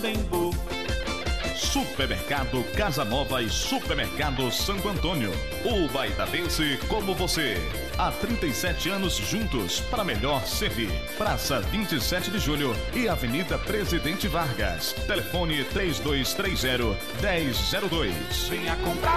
Trondemburgo. Supermercado Casa Nova e Supermercado Santo Antônio. O baitadense como você. Há 37 anos juntos para melhor servir. Praça 27 de Julho e Avenida Presidente Vargas. Telefone 3230-1002. Venha comprar.